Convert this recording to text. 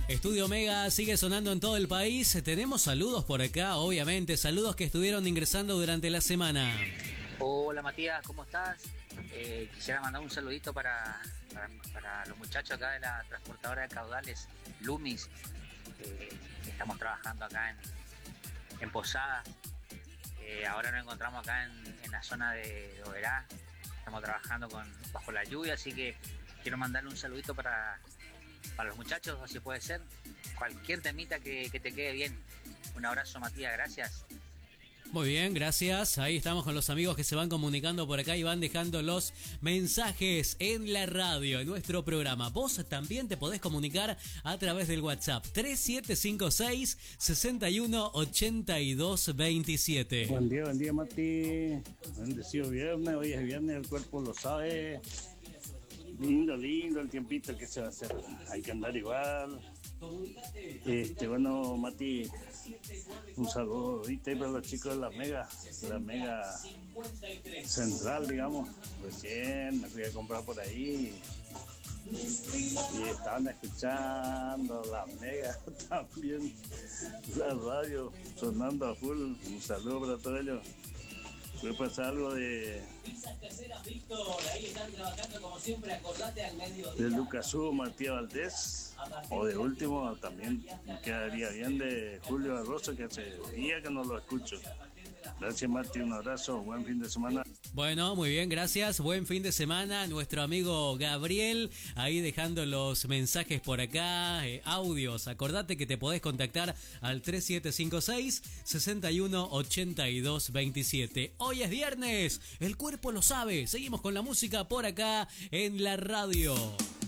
Estudio Mega sigue sonando en todo el país. Tenemos saludos por acá, obviamente, saludos que estuvieron ingresando durante la semana. Hola Matías, ¿cómo estás? Quisiera mandar un saludito para los muchachos acá de la transportadora de caudales, Lumis. Estamos trabajando acá en Posadas. Ahora nos encontramos acá en la zona de Oberá. Estamos trabajando bajo la lluvia, así que quiero mandarle un saludito para los muchachos, si puede ser. Cualquier temita que te quede bien. Un abrazo, Matías, gracias. Muy bien, gracias. Ahí estamos con los amigos que se van comunicando por acá y van dejando los mensajes en la radio, en nuestro programa. Vos también te podés comunicar a través del WhatsApp 3756-618227. Buen día, Mati. Bendecido viernes, hoy es viernes, el cuerpo lo sabe. Lindo el tiempito que se va a hacer. Hay que andar igual. Bueno, Mati, un saludo ahorita para los chicos de la Mega Central, digamos. Recién me fui a comprar por ahí y estaban escuchando la Mega también, la radio sonando a full. Un saludo para todos ellos. Puede pasar algo de Lucas Hugo, Matías Valdés, o de último también quedaría bien de Julio Barroso, que hace día que no lo escucho. Gracias, Martín, un abrazo, buen fin de semana. Bueno, muy bien, gracias, buen fin de semana. Nuestro amigo Gabriel ahí dejando los mensajes por acá, audios. Acordate que te podés contactar al 3756-618227. Hoy es viernes, el cuerpo lo sabe. Seguimos con la música por acá en la radio.